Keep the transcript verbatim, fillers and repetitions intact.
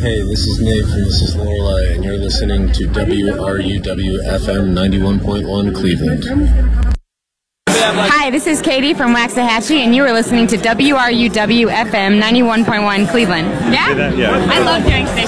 Hey, this is Nate from This is Lorelei, and you're listening to W R U W F M ninety-one point one Cleveland. Hi, this is Katie from Waxahachie, and you are listening to W R U W F M ninety-one point one Cleveland. Yeah? Yeah. I love doing station.